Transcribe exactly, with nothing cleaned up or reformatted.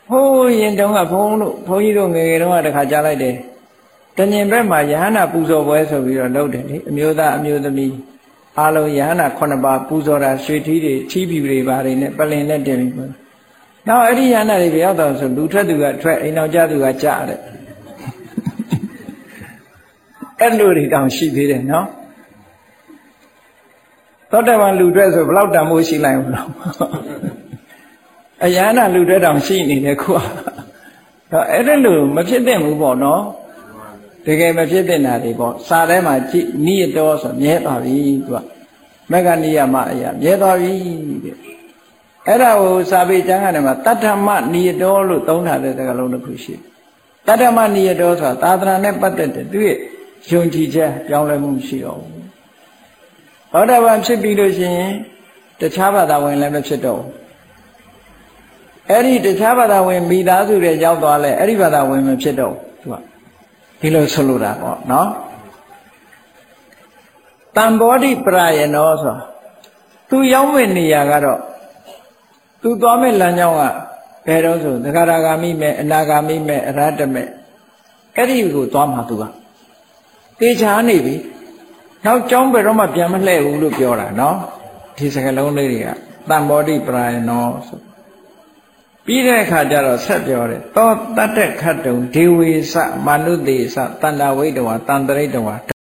ဟိုးရင်တုန်းကဘုန်းတို့ဘုန်းကြီးတို့ငယ်ငယ်တုန်းကတခါကြားလိုက်တယ်တညင်ဘက်မှာယဟန္တာပူဇော်ပွဲဆိုပြီးတော့လုပ်တယ်လေအမျိုးသားအမျိုးသမီးအားလုံးယဟန္တာခုနှစ်ပါးပူဇော်တာရွှေထီးတွေထီးပြီတွေပါတွေနဲ့ပလင်နဲ့တင်ပြီးပေါ့နောက်အဲ့ဒီယဟန္တာတွေပြောက်တော့ဆိုလူထွက်သူကထွက်အိမ်အောင်ကြသူကကြားတဲ့အဲ့လိုတွေတောင်ရှိသေးတယ်နော်သောတပန်လူထွက်ဆိုဘလောက်တန်မိုးရှိလိုက်ဘူးလားအယဟန္တာလူထွက်တောင်ရှိနေတယ်ခုကတော့အဲ့ဒါလိုမဖြစ်သင့်ဘူးပေါ့နော်တကယ်မဖြစ်သင့်တာတွေပေါ့စာထဲမှာကြည့်နိယတောဆိုမြဲသွားပြီသူကမက္ခဏိယမအရာမြဲသွားပြီတဲ့အဲ့ဒါကိုစာပေကျမ်းကနေမှာတတ္ထမနိယတောလို့သုံးထားတဲ့စကားလုံးတစ်ခုရှိတတ္ထမနိယတောဆိုတာသာသနာနဲ့ပတ်သက်တဲ့သူရဲ့ယုံကြည်ချက်ပြောင်းလဲမှုရှိတော့ဘူးသောတာပန်ဖြစ်ပြီးလို့ရှိရင်တခြားဘာသာဝင်လည်းမဖြစ်တော့ဘူးအဲ့ဒီတခြားဘာသာဝင်မိသားစုတွေရောက်သွားလဲအဲ့ဒီဘာသာဝင်မဖြစ်တော့သူကဒီလိုဆိုလိုတာပေါ့နော်တံဘောဓိပရယနောဆိုသူရောက်မဲ့နေရာကတော့သူသွားမဲ့လမ်းကြောင်းကဘယ်တော့ဆိုသဂရဂါမိမဲ့အနာဂါမိမဲ့အရဟတမဲ့အဲ့ဒီကိုသွားမှာသူကတေချာနေပြီနောက်ကြောင်းဘယ်တော့မှပြန်မလှည့်ဘူးလို့ပြောတာနော်ဒီစကားလုံးလေးတွေကတံဘောဓိပရယနောဆိုပြီးတဲ့အခါကျတော့ဆက်ပြောတယ်သောတတ္တခတ္တုံဒေဝေစမာနုတေစတန္တဝိတဝါတန္တရိတဝါ